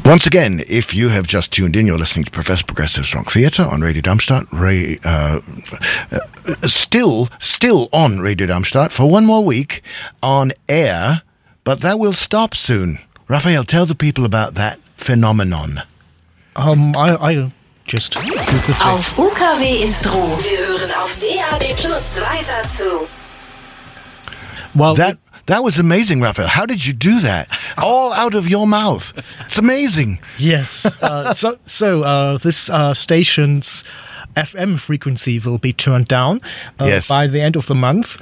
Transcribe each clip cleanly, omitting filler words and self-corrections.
Once again, if you have just tuned in, you're listening to Professor Progressive's Rock Theatre on Radio Darmstadt. Still on Radio Darmstadt for one more week on air, but that will stop soon. Raphael, tell the people about that phenomenon. I just auf UKW Intro. Wir hören auf DAB Plus weiter zu. Well, that was amazing, Raphael. How did you do that? All out of your mouth. It's amazing. Yes. So this station's FM frequency will be turned down by the end of the month.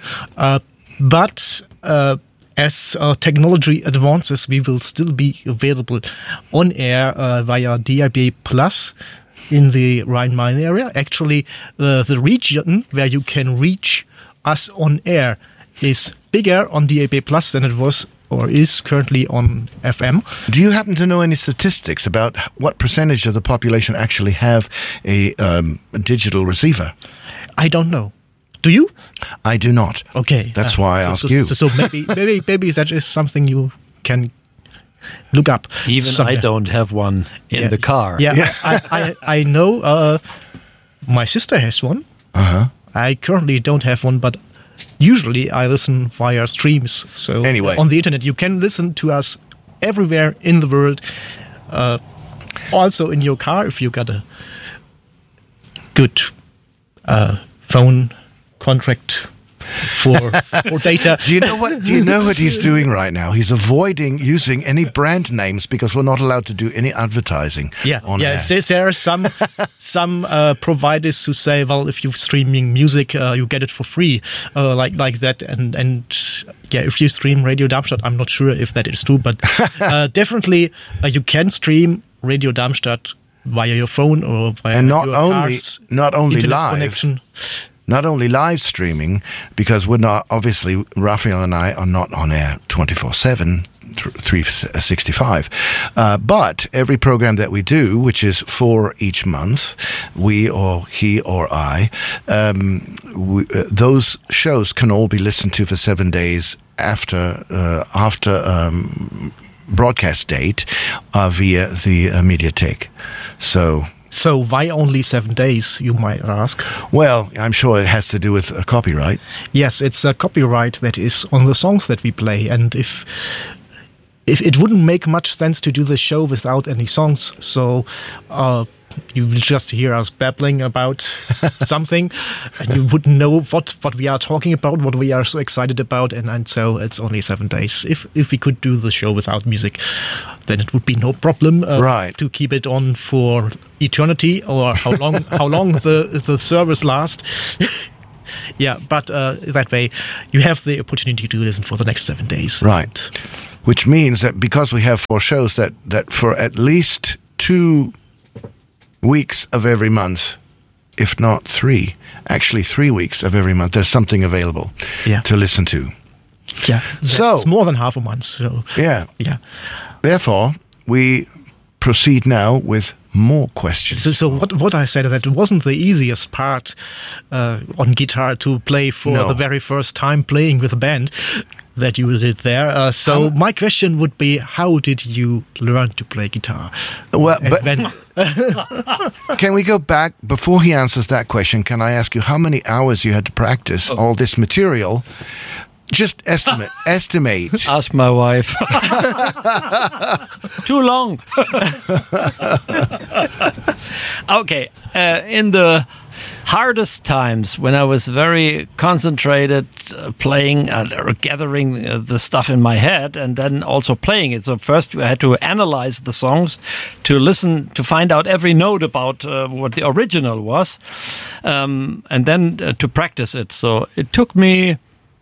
But as technology advances, we will still be available on air via DAB Plus in the Rhine-Main area. Actually, the region where you can reach us on air is bigger on DAB Plus than it was or is currently on FM. Do you happen to know any statistics about what percentage of the population actually have a digital receiver? I don't know. Do you? I do not. Okay. That's why I ask you. So maybe that is something you can look up. Even somewhere. I don't have one in the car. Yeah. I know my sister has one. Uh-huh. I currently don't have one, but usually I listen via streams. So anyway, on the internet, you can listen to us everywhere in the world. Also in your car, if you got a good phone contract for data. Do you know what he's doing right now? He's avoiding using any brand names because we're not allowed to do any advertising. On air. There are some providers who say, well, if you're streaming music, you get it for free, like that. And if you stream Radio Darmstadt, I'm not sure if that is true, but definitely you can stream Radio Darmstadt via your phone or via your car's only live connection. Not only live streaming, because we're not, obviously, Raphael and I are not on air 24/7, 365. But every program that we do, which is 4 each month, we or he or I, those shows can all be listened to for 7 days after broadcast date via the Mediathek. So why only 7 days, you might ask? Well, I'm sure it has to do with a copyright. Yes, it's a copyright that is on the songs that we play. And if it wouldn't make much sense to do the show without any songs, so you will just hear us babbling about something, and you wouldn't know what we are talking about, what we are so excited about, and so it's only 7 days. If we could do the show without music, then it would be no problem to keep it on for eternity, or how long the service lasts. Yeah, but that way you have the opportunity to listen for the next 7 days. Right. Which means that because we have 4 shows, that for at least 2 weeks of every month, if not 3, actually 3 weeks of every month, there's something available to listen to. Yeah, it's more than half a month. So yeah. Therefore, we proceed now with more questions. So what I said, that it wasn't the easiest part on guitar to play for the very first time playing with a band that you did there. So my question would be, how did you learn to play guitar? Well, can we go back, before he answers that question, can I ask you how many hours you had to practice all this material? Just estimate. Ask my wife. Too long. Okay. In the hardest times, when I was very concentrated playing or gathering the stuff in my head and then also playing it. So first I had to analyze the songs, to listen, to find out every note about what the original was, and then to practice it. So it took me,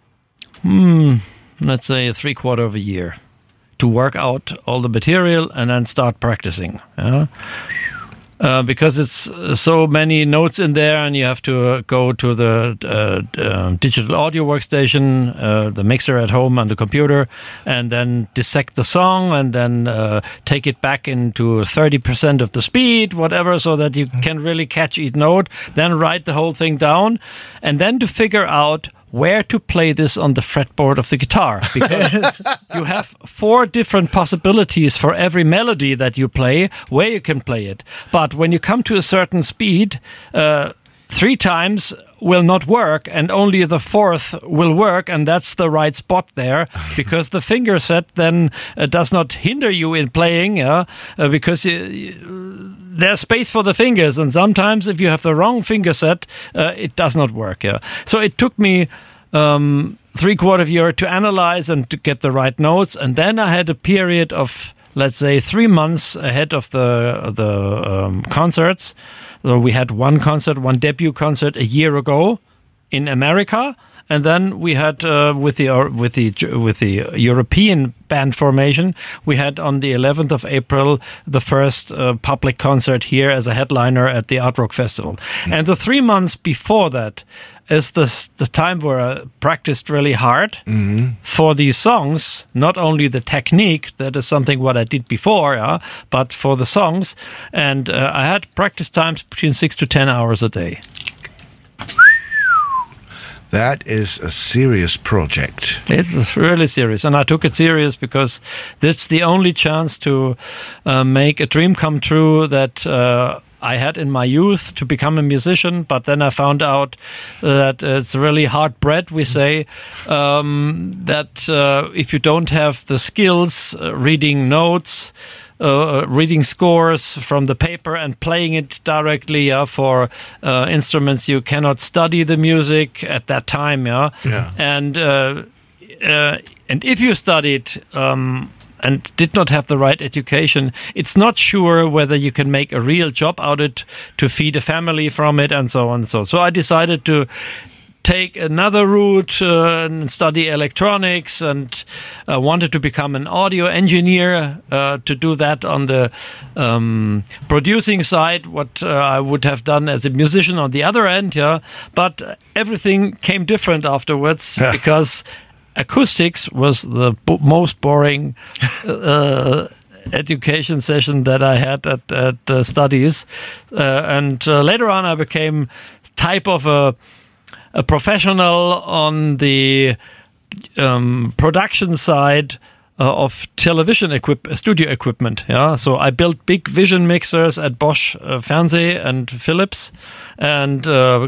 let's say, 3/4 of a year to work out all the material and then start practicing. Because it's so many notes in there, and you have to go to the digital audio workstation, the mixer at home on the computer, and then dissect the song, and then take it back into 30% of the speed, whatever, so that you can really catch each note, then write the whole thing down, and then to figure out where to play this on the fretboard of the guitar, because you have 4 different possibilities for every melody that you play, where you can play it. But when you come to a certain speed, 3 times will not work, and only the 4th will work, and that's the right spot there, because the finger set then does not hinder you in playing, because there's space for the fingers, and sometimes if you have the wrong finger set, it does not work. So it took me 3/4 year to analyze and to get the right notes, and then I had a period of, let's say, 3 months ahead of the concerts. So we had one debut concert a year ago in America, and then we had with the European band formation, we had on the 11th of April the first public concert here as a headliner at the Art Rock Festival. And the 3 months before that is the time where I practiced really hard for these songs, not only the technique, that is something what I did before, but for the songs. And I had practice times between 6 to 10 hours a day. That is a serious project. It's really serious, and I took it serious because this is the only chance to make a dream come true that I had in my youth, to become a musician. But then I found out that it's really hard bread, we say, that if you don't have the skills, reading notes, reading scores from the paper and playing it directly for instruments, you cannot study the music at that time. And if you studied and did not have the right education, it's not sure whether you can make a real job out of it, to feed a family from it, and so on. So I decided to take another route and study electronics, and wanted to become an audio engineer, to do that on the producing side, what I would have done as a musician on the other end. But everything came different afterwards, because acoustics was the most boring education session that I had at studies. And later on I became type of a professional on the production side of television studio equipment. So I built big vision mixers at Bosch Fernseh and Philips, and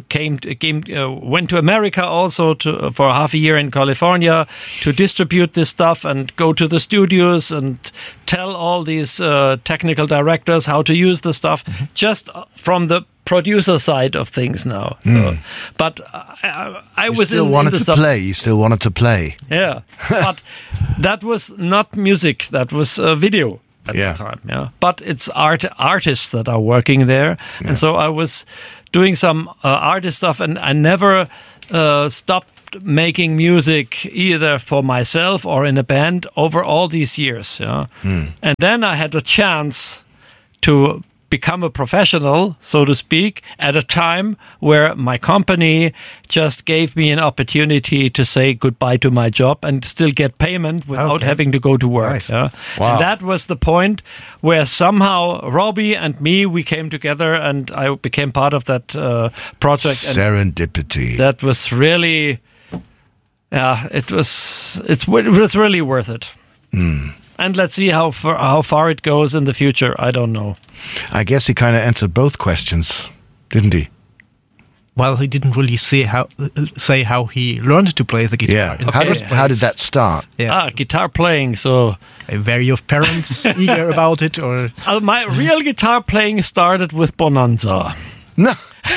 went to America also for half a year in California to distribute this stuff and go to the studios and tell all these technical directors how to use the stuff, just from the producer side of things now. So, but I was still wanted to play. You still wanted to play. Yeah, but that was not music. That was video at the time. But it's artists that are working there, and so I was doing some artist stuff, and I never stopped making music either for myself or in a band over all these years. And then I had a chance to become a professional, so to speak, at a time where my company just gave me an opportunity to say goodbye to my job and still get payment without having to go to work. Nice. Wow. And that was the point where somehow Robbie and me, we came together, and I became part of that project. Serendipity. And that was really, it was really worth it. And let's see how far it goes in the future. I don't know. I guess he kind of answered both questions, didn't he? Well, he didn't really say how he learned to play the guitar. Yeah. How did that start? Yeah. Guitar playing. So, were your parents eager about it, or my real guitar playing started with Bonanza. No.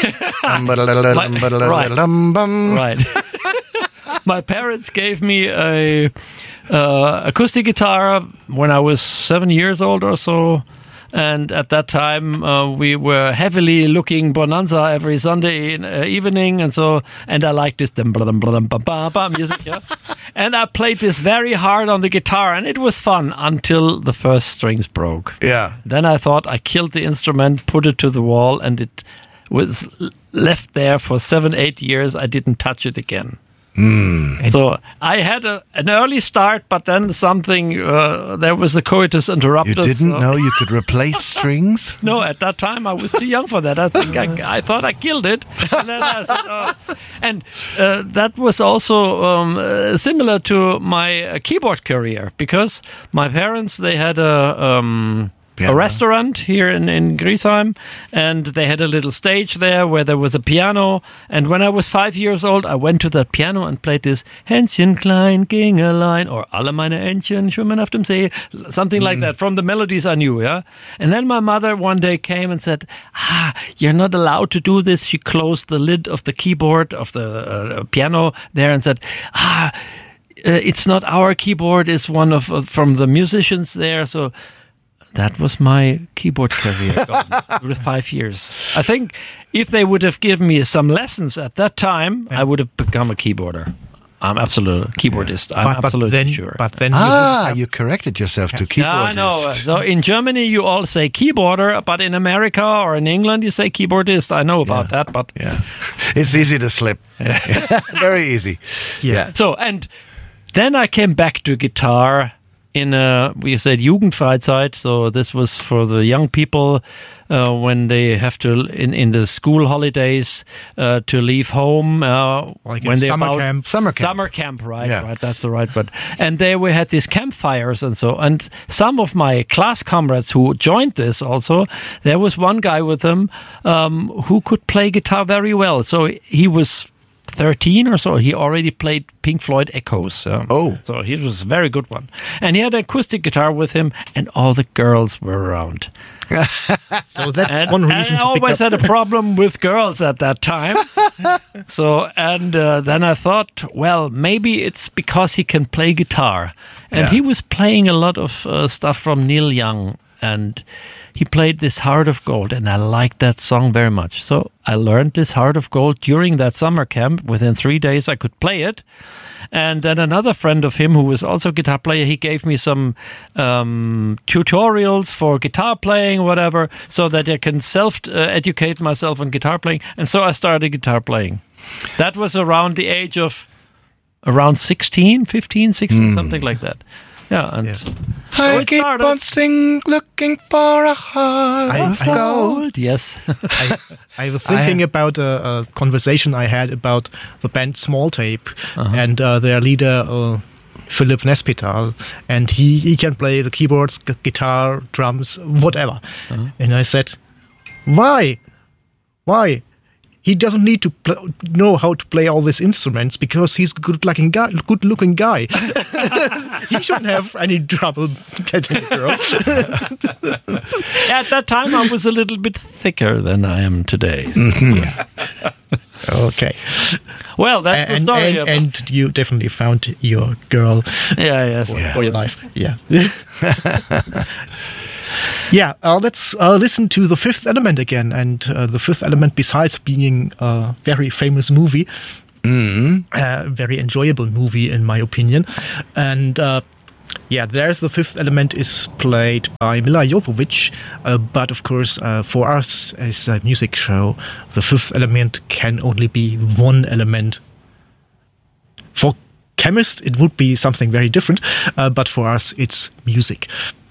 Right. My parents gave me a acoustic guitar when I was 7 years old or so, and at that time we were heavily looking Bonanza every Sunday evening, and I liked this music, and I played this very hard on the guitar, and it was fun until the first strings broke. Then I thought I killed the instrument, put it to the wall, and it was left there for 7-8 years. I didn't touch it again. So I had an early start, but then there was a coitus You interruptus. didn't know you could replace strings? No, at that time I was too young for that. I think I thought I killed it. And then I said, and that was also similar to my keyboard career, because my parents, they had a restaurant here in Griesheim, and they had a little stage there where there was a piano. And when I was 5 years old, I went to that piano and played this Hänschen klein ging allein, or Alle meine Entchen schwimmen auf dem See, something like that, from the melodies I knew, yeah. And then my mother one day came and said, you're not allowed to do this. She closed the lid of the keyboard of the piano there and said, it's not our keyboard, it's one of from the musicians there. So that was my keyboard career with 5 years. I think if they would have given me some lessons at that time, I would have become a keyboarder. I'm absolutely a keyboardist. I'm absolutely sure. But then you corrected yourself to keyboardist. I know. So in Germany, you all say keyboarder, but in America or in England, you say keyboardist. I know about that, but it's easy to slip. Very easy. Yeah. So, and then I came back to guitar in we said Jugendfreizeit, so this was for the young people when they have to in the school holidays to leave home like when they summer camp. Summer camp, right? Yeah. Right, that's the right word. And there we had these campfires and so. And some of my class comrades who joined this also, there was one guy with them who could play guitar very well. So he was 13 or so, he already played Pink Floyd Echoes. So he was a very good one. And he had an acoustic guitar with him, and all the girls were around. So that's one reason I to always pick up. had a problem with girls at that time. So, and then I thought, well, maybe it's because he can play guitar. And he was playing a lot of stuff from Neil Young, and he played this Heart of Gold, and I liked that song very much. So I learned this Heart of Gold during that summer camp. Within 3 days, I could play it. And then another friend of him, who was also a guitar player, he gave me some tutorials for guitar playing, whatever, so that I can self-educate myself on guitar playing. And so I started guitar playing. That was around the age of around 16, something like that. Yeah, and I keep on looking for a heart of gold. Yes. I was thinking about a conversation I had about the band Small Tape and their leader Philip Nespital, and he can play the keyboards, guitar, drums, whatever. And I said, why? He doesn't need to know how to play all these instruments because he's a good-looking guy. He shouldn't have any trouble getting a girl. At that time, I was a little bit thicker than I am today. Okay. Well, that's the story. And you definitely found your girl for your life. Yeah. Yeah, let's listen to The Fifth Element again. And The Fifth Element, besides being a very famous movie, a very enjoyable movie in my opinion. And there's The Fifth Element is played by Milla Jovovich. But of course, for us as a music show, The Fifth Element can only be one element. For chemists, it would be something very different. But for us, it's music.